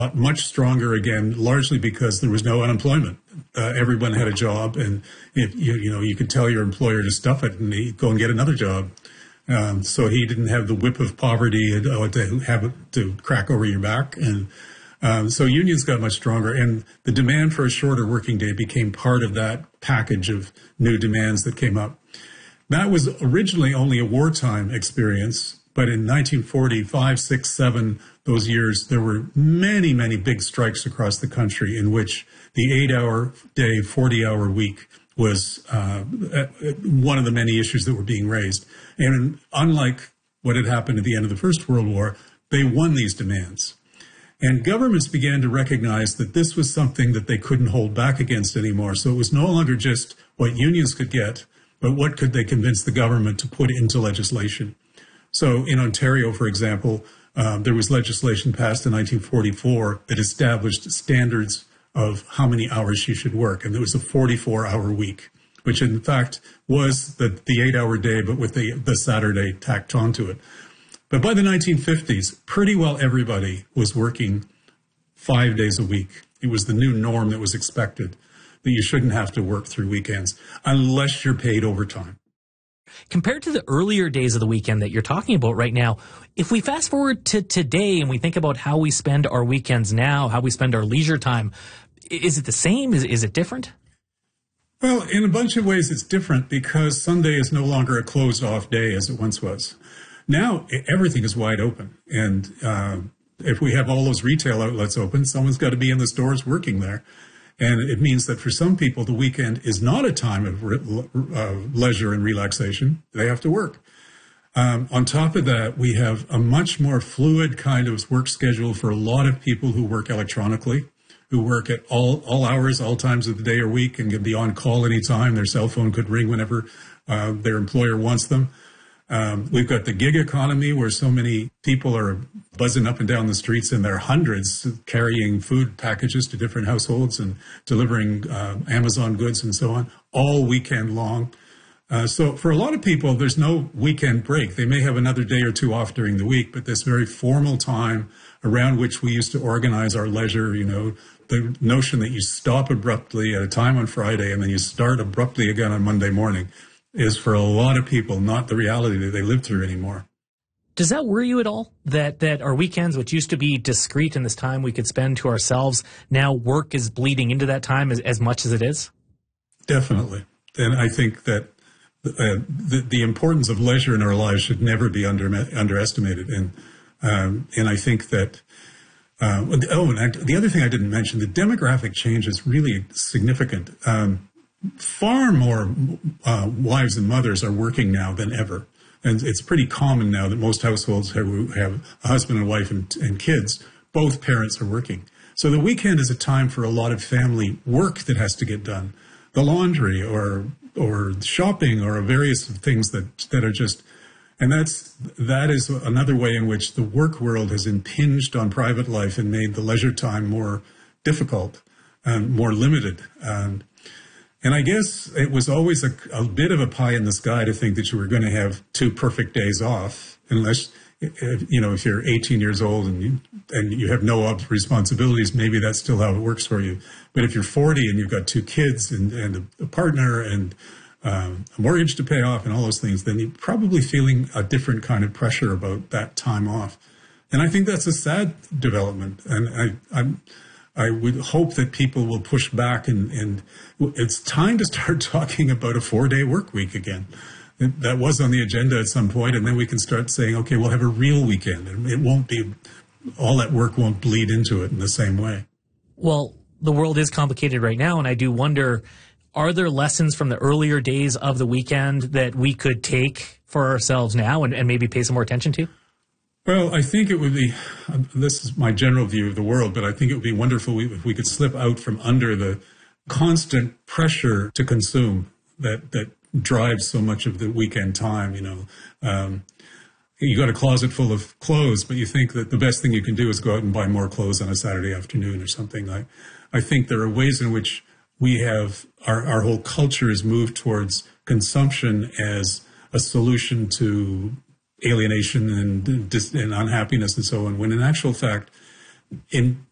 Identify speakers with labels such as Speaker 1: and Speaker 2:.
Speaker 1: Much stronger again, largely because there was no unemployment. Everyone had a job, and you could tell your employer to stuff it and go and get another job. So he didn't have the whip of poverty to have it to crack over your back, and so unions got much stronger, and the demand for a shorter working day became part of that package of new demands that came up. That was originally only a wartime experience, but in 1945, 6, 7, those years, there were many, many big strikes across the country in which the 8-hour day, 40-hour week was one of the many issues that were being raised. And unlike what had happened at the end of the First World War, they won these demands. And governments began to recognize that this was something that they couldn't hold back against anymore. So it was no longer just what unions could get, but what could they convince the government to put into legislation. So in Ontario, for example, there was legislation passed in 1944 that established standards of how many hours you should work. And there was a 44-hour week, which in fact was the 8-hour day, but with the Saturday tacked onto it. But by the 1950s, pretty well everybody was working 5 days a week. It was the new norm that was expected, that you shouldn't have to work through weekends unless you're paid overtime.
Speaker 2: Compared to the earlier days of the weekend that you're talking about right now, if we fast forward to today and we think about how we spend our weekends now, how we spend our leisure time, is it the same? Is it different?
Speaker 1: Well, in a bunch of ways, it's different because Sunday is no longer a closed-off day as it once was. Now, everything is wide open. And if we have all those retail outlets open, someone's got to be in the stores working there. And it means that for some people, the weekend is not a time of leisure and relaxation. They have to work. On top of that, we have a much more fluid kind of work schedule for a lot of people who work electronically, who work at all hours, all times of the day or week, and can be on call anytime. Their cell phone could ring whenever their employer wants them. We've got the gig economy where so many people are buzzing up and down the streets in their hundreds, carrying food packages to different households and delivering Amazon goods and so on, all weekend long. So for a lot of people, there's no weekend break. They may have another day or two off during the week, but this very formal time around which we used to organize our leisure, the notion that you stop abruptly at a time on Friday and then you start abruptly again on Monday morning, is for a lot of people not the reality that they live through anymore.
Speaker 2: Does that worry you at all? That our weekends, which used to be discrete in this time we could spend to ourselves, now work is bleeding into that time as much as it is?
Speaker 1: Definitely. And I think that the importance of leisure in our lives should never be underestimated. And I think that, and the other thing I didn't mention, the demographic change is really significant. Far more wives and mothers are working now than ever. And it's pretty common now that most households have a husband and wife and kids. Both parents are working. So the weekend is a time for a lot of family work that has to get done. The laundry or shopping or various things that are just, and that is another way in which the work world has impinged on private life and made the leisure time more difficult and more limited. And I guess it was always a bit of a pie in the sky to think that you were going to have 2 perfect days off, unless, if you're 18 years old and you have no responsibilities, maybe that's still how it works for you. But if you're 40 and you've got 2 kids and a partner and a mortgage to pay off and all those things, then you're probably feeling a different kind of pressure about that time off. And I think that's a sad development. And I would hope that people will push back and it's time to start talking about a 4-day work week again. That was on the agenda at some point, and then we can start saying, okay, we'll have a real weekend, and it won't be, all that work won't bleed into it in the same way.
Speaker 2: Well, the world is complicated right now, and I do wonder, are there lessons from the earlier days of the weekend that we could take for ourselves now and maybe pay some more attention to?
Speaker 1: Well, I think it would be, this is my general view of the world, but I think it would be wonderful if we could slip out from under the constant pressure to consume that drives so much of the weekend time. You got a closet full of clothes, but you think that the best thing you can do is go out and buy more clothes on a Saturday afternoon or something. I think there are ways in which we have, our whole culture has moved towards consumption as a solution to alienation and unhappiness and so on, when in actual fact, in